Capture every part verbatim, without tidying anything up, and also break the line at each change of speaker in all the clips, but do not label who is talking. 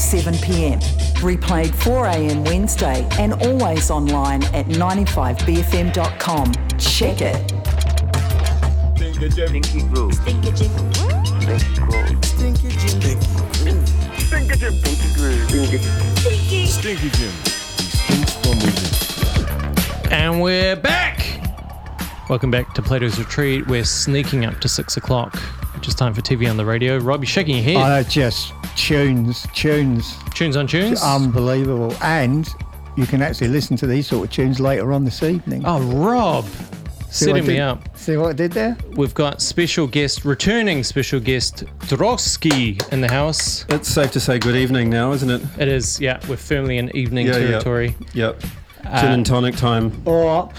seven p.m. Replayed four a.m. Wednesday and always online at ninety-five b f m dot com. Check it.
Stinky Jim. Stinky Groove. Stinky Jim. Stinky Groove. Stinky Jim. Stinky Jim. Stinky Groove. Stinky Jim.
Stinky Jim. He stinks for music.
And we're back! Welcome back to Plato's Retreat. We're sneaking up to six o'clock, which is time for T V on the radio. Rob, you're shaking your head.
Oh, just tunes, tunes.
Tunes on tunes?
It's unbelievable. And you can actually listen to these sort of tunes later on this evening.
Oh, Rob.
See
Setting me
did,
up.
See what I did there?
We've got special guest, returning special guest, Drosky in the house.
It's safe to say good evening now, isn't it?
It is, yeah. We're firmly in evening
yeah,
territory.
Yep. yep.
Uh,
Gin and tonic time.
Or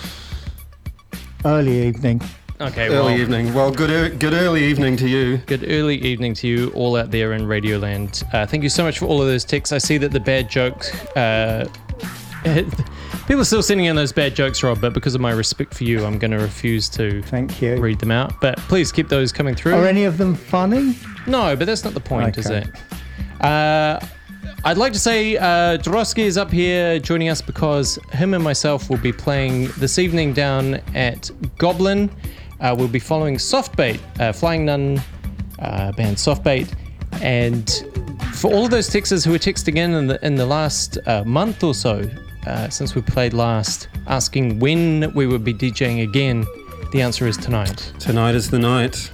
early evening.
Okay,
early
well,
evening. Well, good er- good early evening to you.
Good early evening to you all out there in Radioland. Uh, thank you so much for all of those texts. I see that the bad jokes... Uh, people are still sending in those bad jokes, Rob, but because of my respect for you, I'm going to refuse to
Thank you.
read them out. But please keep those coming through.
Are any of them funny?
No, but that's not the point,
Okay.
is it? Uh, I'd like to say uh, Drosky is up here joining us because him and myself will be playing this evening down at Goblin. Uh, we'll be following Softbait, uh, Flying Nun uh, band Softbait. And for all of those texters who were texting in in the, in the last uh, month or so, uh, since we played last, asking when we would be DJing again, the answer is tonight.
Tonight is the night.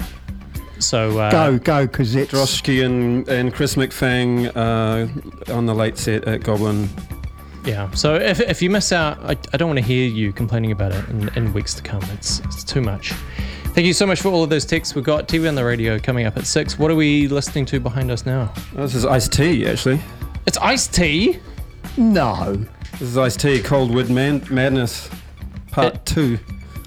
So uh,
Go, go, because it's...
Drosky and, and Chris McFang uh, on the late set at Goblin.
Yeah, so if if you miss out, I, I don't want to hear you complaining about it in, in weeks to come. It's it's too much. Thank you so much for all of those texts. We've got T V on the radio coming up at six. What are we listening to behind us now?
Oh, this is Ice Tea, actually.
It's Ice Tea?
No.
This is Ice Tea, Cold Wood Man- Madness, Part
It-
two.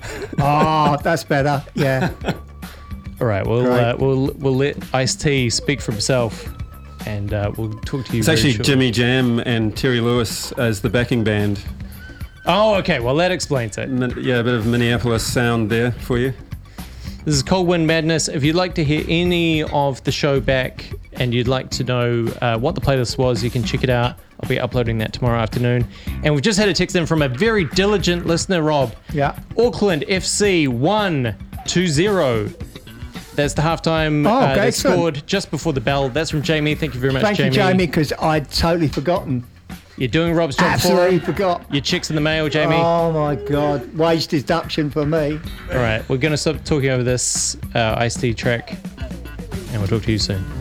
Oh, that's better. Yeah.
All right, we'll
Great.
uh, we'll we'll let Ice Tea speak for himself, and uh, we'll talk to you.
It's
very
actually
shortly.
Jimmy Jam and Terry Lewis as the backing band.
Oh, okay. Well, that explains it.
Min- yeah, a bit of Minneapolis sound there for you.
This is Cold Wind Madness. If you'd like to hear any of the show back and you'd like to know uh, what the playlist was, you can check it out. I'll be uploading that tomorrow afternoon. And we've just had a text in from a very diligent listener, Rob.
Yeah.
Auckland F C one two zero. That's the halftime
Oh,
uh,
okay,
that
excellent.
scored just before the bell. That's from Jamie. Thank you very much,
Thank
Jamie.
you, Jamie, because I'd totally forgotten.
You're doing Rob's job
Absolutely
for
forgot.
your checks in the mail, Jamie.
Oh, my God. Wage deduction for me.
All right, we're going to stop talking over this uh, Ice-T track, and we'll talk to you soon.